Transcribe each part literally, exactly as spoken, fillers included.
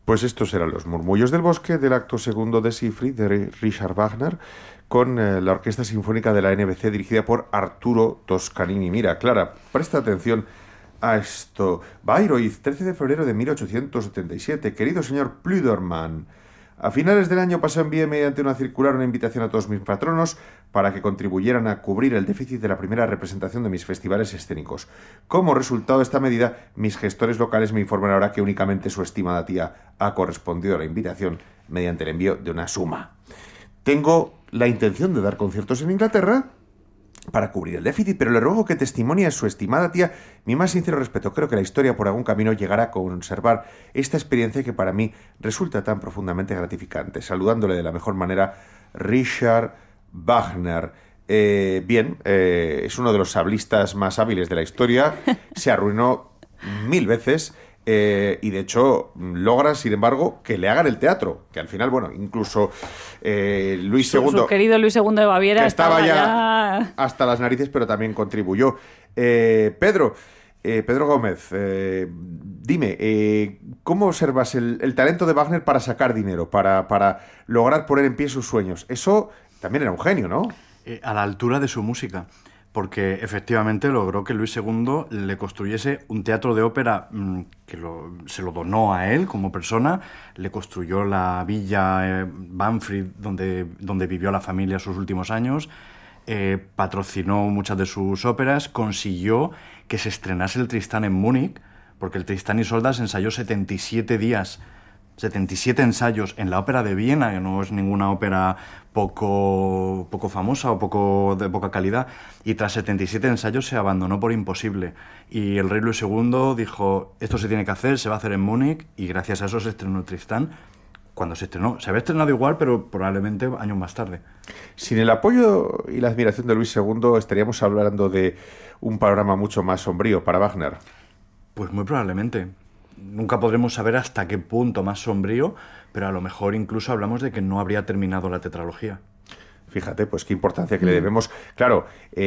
Pues estos eran los Murmullos del Bosque del acto segundo de Siegfried de Richard Wagner con eh, la Orquesta Sinfónica de la N B C dirigida por Arturo Toscanini. Mira, Clara, presta atención a esto. Bayreuth, trece de febrero de mil ochocientos setenta y siete. Querido señor Plüdermann, a finales del año pasado envié mediante una circular una invitación a todos mis patronos para que contribuyeran a cubrir el déficit de la primera representación de mis festivales escénicos. Como resultado de esta medida, mis gestores locales me informan ahora que únicamente su estimada tía ha correspondido a la invitación mediante el envío de una suma. Tengo la intención de dar conciertos en Inglaterra para cubrir el déficit, pero le ruego que testimonie a su estimada tía mi más sincero respeto. Creo que la historia por algún camino llegará a conservar esta experiencia que para mí resulta tan profundamente gratificante. Saludándole de la mejor manera, Richard Wagner. Eh, bien, eh, es uno de los sablistas más hábiles de la historia, se arruinó mil veces. Eh, y de hecho logra, sin embargo, que le hagan el teatro, que al final, bueno, incluso eh, Luis su, segundo... Su querido Luis segundo de Baviera estaba, estaba ya, ya hasta las narices, pero también contribuyó. Eh, Pedro, eh, Pedro Gómez, eh, dime, eh, ¿cómo observas el, el talento de Wagner para sacar dinero, para, para lograr poner en pie sus sueños? Eso también era un genio, ¿no? Eh, a la altura de su música. Porque efectivamente logró que Luis segundo le construyese un teatro de ópera mmm, que lo, se lo donó a él como persona, le construyó la villa eh, Banfried donde, donde vivió la familia sus últimos años, eh, patrocinó muchas de sus óperas, consiguió que se estrenase el Tristán en Múnich, porque el Tristán y Isolda se ensayó setenta y siete días, setenta y siete ensayos en la ópera de Viena, que no es ninguna ópera poco, poco famosa o poco de poca calidad, y tras setenta y siete ensayos se abandonó por imposible. Y el rey Luis segundo dijo, esto se tiene que hacer, se va a hacer en Múnich, y gracias a eso se estrenó Tristán. Cuando se estrenó, se había estrenado igual, pero probablemente años más tarde. Sin el apoyo y la admiración de Luis segundo, estaríamos hablando de un panorama mucho más sombrío para Wagner. Pues muy probablemente. Nunca podremos saber hasta qué punto más sombrío, pero a lo mejor incluso hablamos de que no habría terminado la tetralogía. Fíjate, pues qué importancia que le debemos. Claro,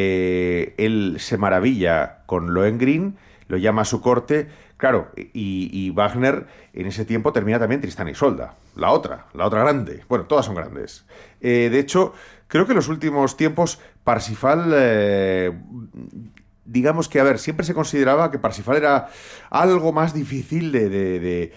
eh, él se maravilla con Lohengrin, lo llama a su corte, claro, y, y Wagner en ese tiempo termina también Tristán y Isolda, la otra, la otra grande. Bueno, todas son grandes. Eh, de hecho, creo que en los últimos tiempos Parsifal... Eh, digamos que, a ver, siempre se consideraba que Parsifal era algo más difícil de, de, de,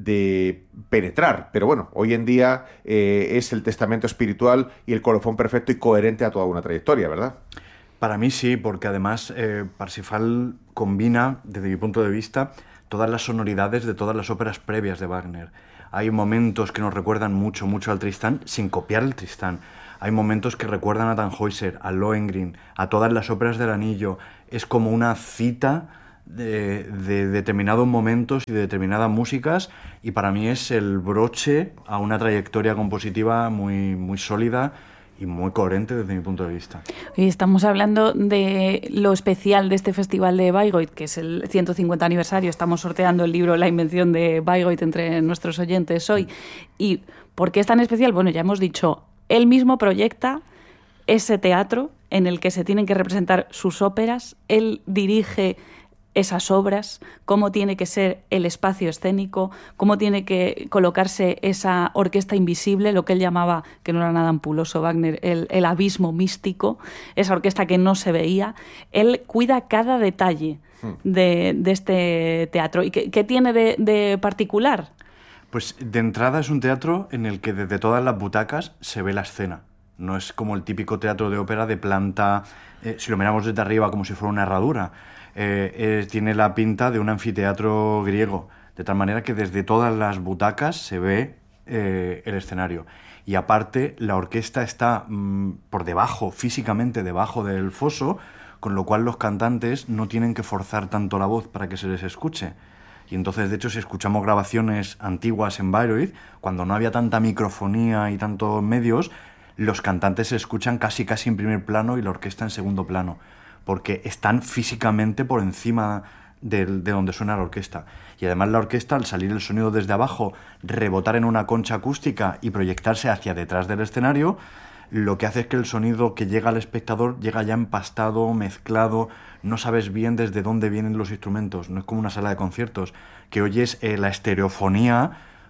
de penetrar, pero bueno, hoy en día eh, es el testamento espiritual y el colofón perfecto y coherente a toda una trayectoria, ¿verdad? Para mí sí, porque además eh, Parsifal combina, desde mi punto de vista, todas las sonoridades de todas las óperas previas de Wagner. Hay momentos que nos recuerdan mucho, mucho al Tristán, sin copiar el Tristán. Hay momentos que recuerdan a Tannhäuser, a Lohengrin, a todas las óperas del Anillo. Es como una cita de, de determinados momentos y de determinadas músicas, y para mí es el broche a una trayectoria compositiva muy, muy sólida y muy coherente desde mi punto de vista. Hoy estamos hablando de lo especial de este festival de Bayreuth, que es el ciento cincuenta aniversario. Estamos sorteando el libro La invención de Bayreuth entre nuestros oyentes hoy. ¿Y por qué es tan especial? Bueno, ya hemos dicho, él mismo proyecta ese teatro en el que se tienen que representar sus óperas, él dirige esas obras, cómo tiene que ser el espacio escénico, cómo tiene que colocarse esa orquesta invisible, lo que él llamaba, que no era nada ampuloso Wagner, el, el abismo místico, esa orquesta que no se veía. Él cuida cada detalle de, de este teatro. ¿Y qué, qué tiene de, de particular? Pues de entrada es un teatro en el que desde todas las butacas se ve la escena. No es como el típico teatro de ópera de planta, eh, si lo miramos desde arriba como si fuera una herradura. Eh, eh, tiene la pinta de un anfiteatro griego, de tal manera que desde todas las butacas se ve eh, el escenario. Y aparte, la orquesta está mmm, por debajo, físicamente debajo del foso, con lo cual los cantantes no tienen que forzar tanto la voz para que se les escuche. Y entonces, de hecho, si escuchamos grabaciones antiguas en Bayreuth, cuando no había tanta microfonía y tantos medios, los cantantes se escuchan casi casi en primer plano y la orquesta en segundo plano, porque están físicamente por encima de, de donde suena la orquesta. Y además la orquesta, al salir el sonido desde abajo, rebotar en una concha acústica y proyectarse hacia detrás del escenario, lo que hace es que el sonido que llega al espectador llega ya empastado, mezclado, no sabes bien desde dónde vienen los instrumentos. No es como una sala de conciertos, que oyes eh, la estereofonía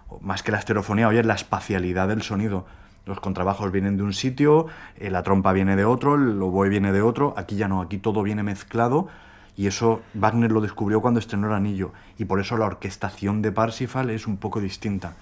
más que la estereofonía, oye, la espacialidad del sonido. Los contrabajos vienen de un sitio, eh, la trompa viene de otro, el oboe viene de otro. Aquí ya no, aquí todo viene mezclado. Y eso Wagner lo descubrió cuando estrenó El Anillo. Y por eso la orquestación de Parsifal es un poco distinta.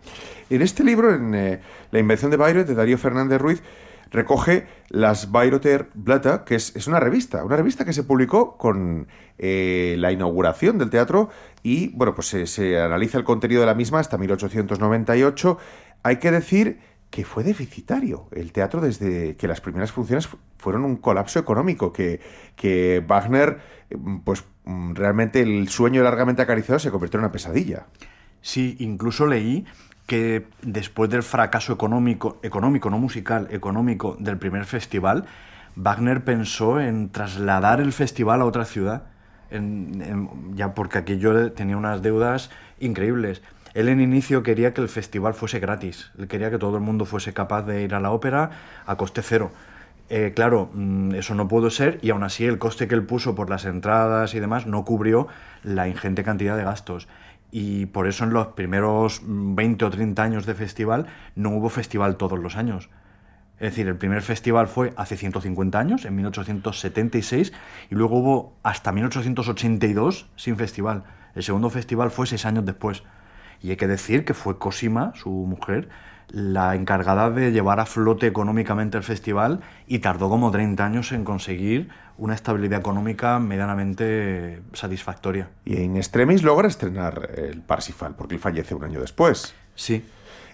En este libro, en eh, La invención de Bayreuth, de Darío Fernández Ruiz, recoge las Bayreuther Blätter, que es, es una revista, una revista que se publicó con eh, la inauguración del teatro y, bueno, pues se, se analiza el contenido de la misma hasta mil ochocientos noventa y ocho. Hay que decir que fue deficitario el teatro desde que las primeras funciones fueron un colapso económico, que, que Wagner, pues realmente el sueño largamente acariciado se convirtió en una pesadilla. Sí, incluso leí que después del fracaso económico, económico, no musical, económico del primer festival, Wagner pensó en trasladar el festival a otra ciudad, en, en, ya porque aquello tenía unas deudas increíbles. Él en inicio quería que el festival fuese gratis, él quería que todo el mundo fuese capaz de ir a la ópera a coste cero. Eh, claro, eso no pudo ser y aún así el coste que él puso por las entradas y demás no cubrió la ingente cantidad de gastos. Y por eso en los primeros veinte o treinta años de festival no hubo festival todos los años. Es decir, el primer festival fue hace ciento cincuenta años, en mil ochocientos setenta y seis, y luego hubo hasta mil ochocientos ochenta y dos sin festival. El segundo festival fue seis años después. Y hay que decir que fue Cosima, su mujer, la encargada de llevar a flote económicamente el festival y tardó como treinta años en conseguir una estabilidad económica medianamente satisfactoria. Y in extremis logra estrenar el Parsifal, porque él fallece un año después. Sí.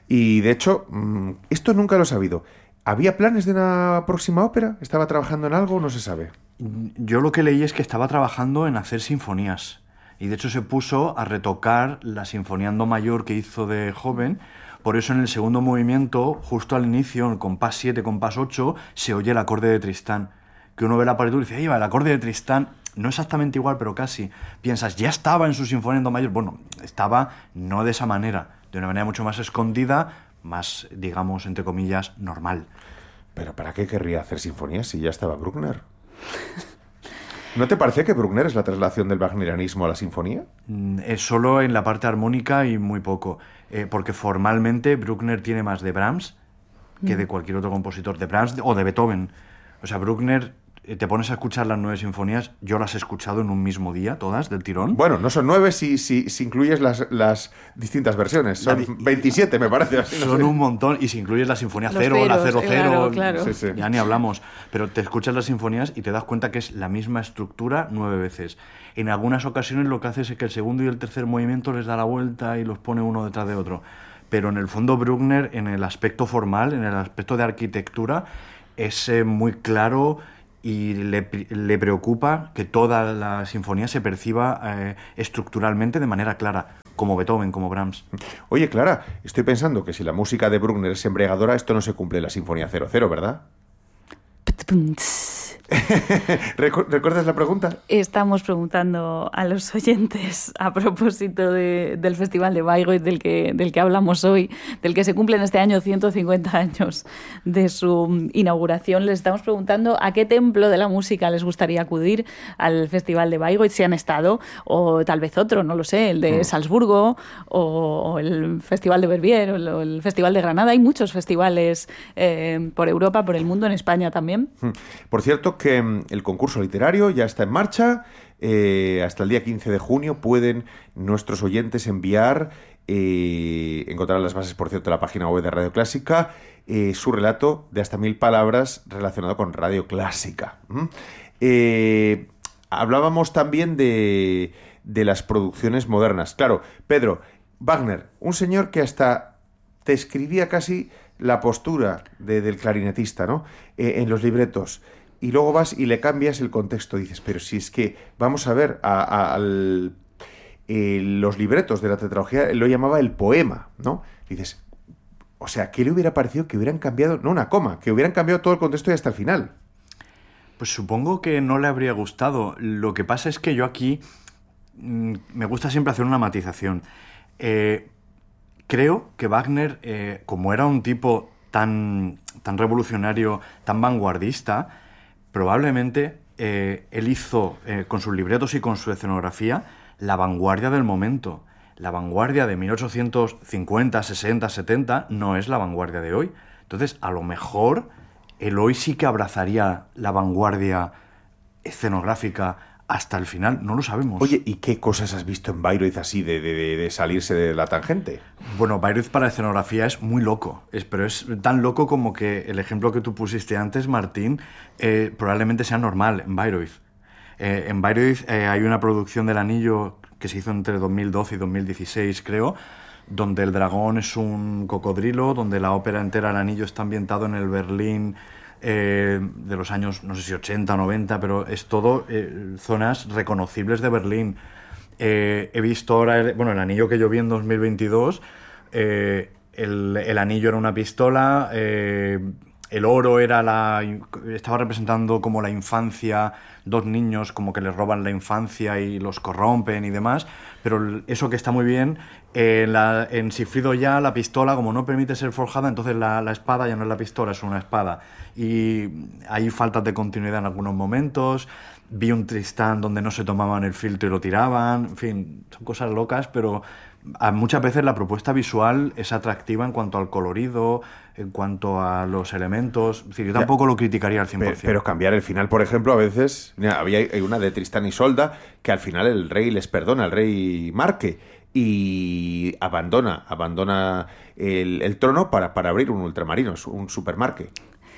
Y de hecho, esto nunca lo he sabido. ¿Había planes de una próxima ópera? ¿Estaba trabajando en algo? No se sabe. Yo lo que leí es que estaba trabajando en hacer sinfonías. Y de hecho se puso a retocar la Sinfonía en Do mayor que hizo de joven. Por eso en el segundo movimiento, justo al inicio, en el compás siete, compás ocho, se oye el acorde de Tristán. Que uno ve la partitura y dice, ¡ay, va, el acorde de Tristán! No exactamente igual, pero casi. Piensas, ¿ya estaba en su Sinfonía en Do mayor? Bueno, estaba no de esa manera, de una manera mucho más escondida, más, digamos, entre comillas, normal. ¿Pero para qué querría hacer sinfonías si ya estaba Bruckner? ¿No te parece que Bruckner es la traslación del wagnerianismo a la sinfonía? Es solo en la parte armónica y muy poco. Eh, porque formalmente Bruckner tiene más de Brahms que de cualquier otro compositor. De Brahms o de Beethoven. O sea, Bruckner, eh, te pones a escuchar las nueve sinfonías, yo las he escuchado en un mismo día, todas, del tirón. Bueno, no son nueve si, si, si incluyes las, las distintas versiones. Son di- veintisiete, me parece. Así, no son sé. un montón. Y si incluyes la sinfonía Los cero, ceros, la cero cero, claro, claro. Sí, sí. ya ni hablamos. Pero te escuchas las sinfonías y te das cuenta que es la misma estructura nueve veces. En algunas ocasiones lo que hace es que el segundo y el tercer movimiento les da la vuelta y los pone uno detrás de otro. Pero en el fondo Bruckner, en el aspecto formal, en el aspecto de arquitectura, es eh, muy claro y le, le preocupa que toda la sinfonía se perciba eh, estructuralmente de manera clara, como Beethoven, como Brahms. Oye, Clara, estoy pensando que si la música de Bruckner es embriagadora, esto no se cumple en la Sinfonía cero cero, ¿verdad? ¿Recuerdas la pregunta? Estamos preguntando a los oyentes a propósito de, del Festival de Bayreuth del que, del que hablamos hoy, del que se cumplen este año ciento cincuenta años de su inauguración. Les estamos preguntando a qué templo de la música les gustaría acudir al Festival de Bayreuth, si han estado, o tal vez otro, no lo sé, el de Salzburgo o, o el Festival de Verbier o el, o el Festival de Granada. Hay muchos festivales eh, por Europa, por el mundo, en España también. Por cierto, que el concurso literario ya está en marcha. Eh, hasta el día quince de junio pueden nuestros oyentes enviar, eh, encontrarán las bases, por cierto, en la página web de Radio Clásica, eh, su relato de hasta mil palabras relacionado con Radio Clásica. ¿Mm? Eh, hablábamos también de, de las producciones modernas. Claro, Pedro, Wagner, un señor que hasta te escribía casi la postura de, del clarinetista, ¿no? Eh, en los libretos. Y luego vas y le cambias el contexto. Dices, pero si es que, vamos a ver, a, a, al, eh, los libretos de la tetralogía, él lo llamaba el poema, ¿no? Dices, o sea, ¿qué le hubiera parecido que hubieran cambiado, no una coma, que hubieran cambiado todo el contexto y hasta el final? Pues supongo que no le habría gustado. Lo que pasa es que yo aquí mmm, me gusta siempre hacer una matización. Eh, creo que Wagner, eh, como era un tipo tan, tan revolucionario, tan vanguardista, probablemente eh, él hizo, eh, con sus libretos y con su escenografía, la vanguardia del momento. la vanguardia de mil ochocientos cincuenta, sesenta, setenta no es la vanguardia de hoy. Entonces, a lo mejor el hoy sí que abrazaría la vanguardia escenográfica hasta el final, no lo sabemos. Oye, ¿y qué cosas has visto en Bayreuth así de, de, de salirse de la tangente? Bueno, Bayreuth para escenografía es muy loco, es, pero es tan loco como que el ejemplo que tú pusiste antes, Martín, eh, probablemente sea normal en Bayreuth. Eh, en Bayreuth eh, hay una producción del Anillo que se hizo entre dos mil doce y dos mil dieciséis, creo, donde el dragón es un cocodrilo, donde la ópera entera, el Anillo, está ambientado en el Berlín Eh, de los años, no sé si ochenta o noventa, pero es todo eh, zonas reconocibles de Berlín. Eh, he visto ahora, el, bueno, el Anillo que yo vi en dos mil veintidós, eh, el, el anillo era una pistola, eh, el oro era la, estaba representando como la infancia, dos niños como que les roban la infancia y los corrompen y demás, pero eso que está muy bien, eh, la, en Sigfrido ya la pistola, como no permite ser forjada, entonces la, la espada ya no es la pistola, es una espada. Y hay faltas de continuidad en algunos momentos. Vi un Tristán donde no se tomaban el filtro y lo tiraban. En fin, son cosas locas, pero a muchas veces la propuesta visual es atractiva en cuanto al colorido, en cuanto a los elementos. Es decir, yo tampoco ya, lo criticaría al cien por ciento. Pero, pero cambiar el final, por ejemplo, a veces... Mira, había una de Tristán y Isolda que al final el rey les perdona, el rey Marque, y abandona, abandona el, el trono para, para abrir un ultramarino, un supermarque.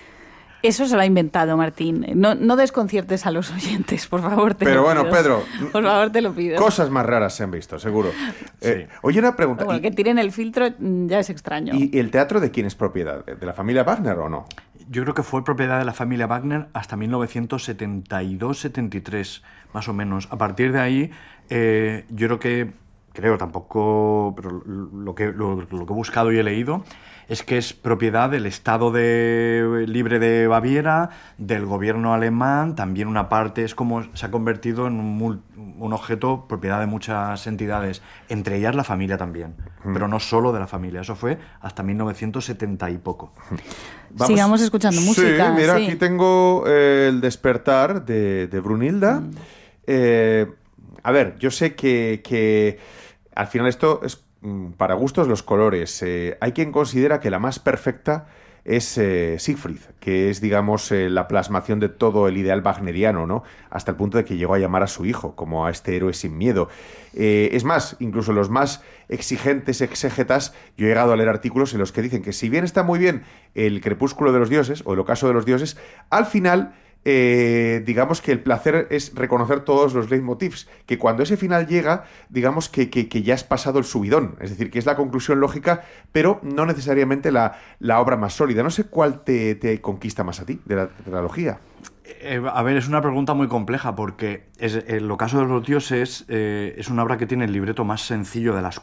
Eso se lo ha inventado Martín. No, no desconciertes a los oyentes, por favor. Te Pero lo bueno, pido. Pedro. Por favor, te lo pido. Cosas más raras se han visto, seguro. Sí. Eh, oye, una pregunta. Bueno, y, que tiren el filtro ya es extraño. ¿Y el teatro de quién es propiedad? ¿De la familia Wagner o no? Yo creo que fue propiedad de la familia Wagner hasta mil novecientos setenta y dos setenta y tres, más o menos. A partir de ahí, eh, yo creo que, creo tampoco, pero lo que, lo, lo que he buscado y he leído es que es propiedad del Estado de, Libre de Baviera, del gobierno alemán, también una parte, es como se ha convertido en un, un objeto propiedad de muchas entidades, entre ellas la familia también, mm. pero no solo de la familia, eso fue hasta mil novecientos setenta y poco. Vamos. Sigamos escuchando música. Sí, mira, sí. aquí tengo eh, El despertar de, de Brunilda. Mm. Eh, a ver, yo sé que, que al final esto es para gustos los colores. Eh, hay quien considera que la más perfecta es eh, Siegfried, que es, digamos, eh, la plasmación de todo el ideal wagneriano, ¿no? Hasta el punto de que llegó a llamar a su hijo como a este héroe sin miedo. Eh, es más, incluso los más exigentes exégetas, yo he llegado a leer artículos en los que dicen que si bien está muy bien el crepúsculo de los dioses, o el ocaso de los dioses, al final... Eh, digamos que el placer es reconocer todos los leitmotivs, que cuando ese final llega, digamos que, que, que ya has pasado el subidón, es decir, que es la conclusión lógica, pero no necesariamente la, la obra más sólida. No sé cuál te, te conquista más a ti de la tetralogía. Eh, a ver, es una pregunta muy compleja porque es, el ocaso de los dioses eh, es una obra que tiene el libreto más sencillo de las